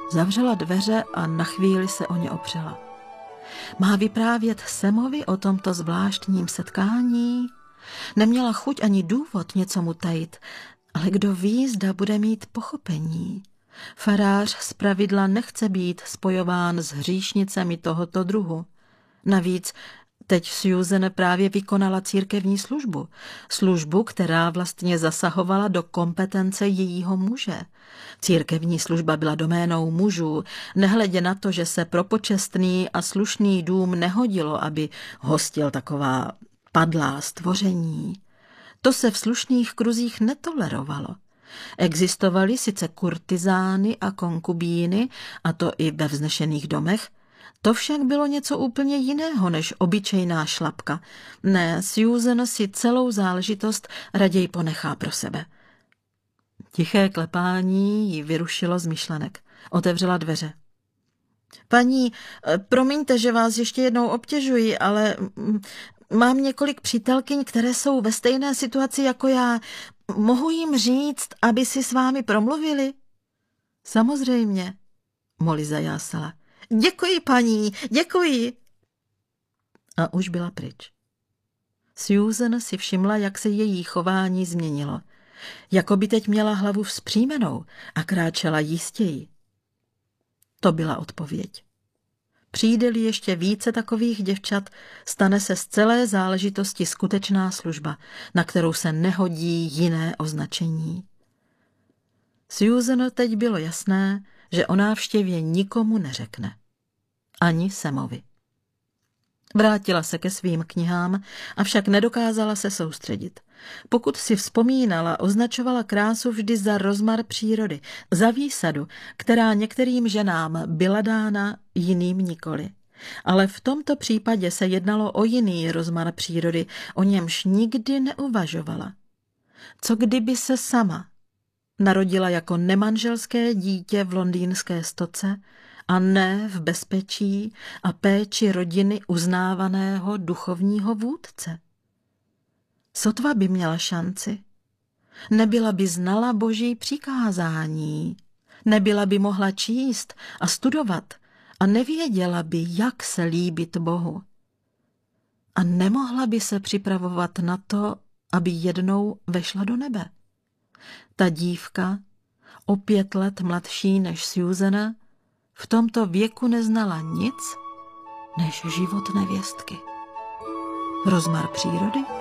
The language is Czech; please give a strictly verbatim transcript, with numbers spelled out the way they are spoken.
Zavřela dveře a na chvíli se o ně opřela. Má vyprávět Samovi o tomto zvláštním setkání? Neměla chuť ani důvod něco mu tajit, ale kdo ví, zda bude mít pochopení. Farář zpravidla nechce být spojován s hříšnicemi tohoto druhu. Navíc teď Susan právě vykonala církevní službu. Službu, která vlastně zasahovala do kompetence jejího muže. Církevní služba byla doménou mužů, nehledě na to, že se pro počestný a slušný dům nehodilo, aby hostil taková padlá stvoření. To se v slušných kruzích netolerovalo. Existovaly sice kurtizány a konkubíny, a to i ve vznešených domech, to však bylo něco úplně jiného než obyčejná šlapka. Ne, Susan si celou záležitost raději ponechá pro sebe. Tiché klepání ji vyrušilo z myšlenek. Otevřela dveře. Paní, promiňte, že vás ještě jednou obtěžuji, ale mám několik přítelkyň, které jsou ve stejné situaci jako já. Mohu jim říct, aby si s vámi promluvili? Samozřejmě, Molly zajásala. Děkuji, paní, děkuji. A už byla pryč. Susan si všimla, jak se její chování změnilo. Jako by teď měla hlavu vzpřímenou a kráčela jistěji. To byla odpověď. Přijde-li ještě více takových děvčat, stane se z celé záležitosti skutečná služba, na kterou se nehodí jiné označení. Susan teď bylo jasné, že o návštěvě nikomu neřekne. Ani Samovi. Vrátila se ke svým knihám, avšak nedokázala se soustředit. Pokud si vzpomínala, označovala krásu vždy za rozmar přírody, za výsadu, která některým ženám byla dána, jiným nikoli. Ale v tomto případě se jednalo o jiný rozmar přírody, o němž nikdy neuvažovala. Co kdyby se sama narodila jako nemanželské dítě v londýnské stoce a ne v bezpečí a péči rodiny uznávaného duchovního vůdce? Sotva by měla šanci. Nebyla by znala Boží přikázání, nebyla by mohla číst a studovat a nevěděla by, jak se líbit Bohu. A nemohla by se připravovat na to, aby jednou vešla do nebe. Ta dívka, o pět let mladší než Susan, v tomto věku neznala nic než život nevěstky. Rozmar přírody?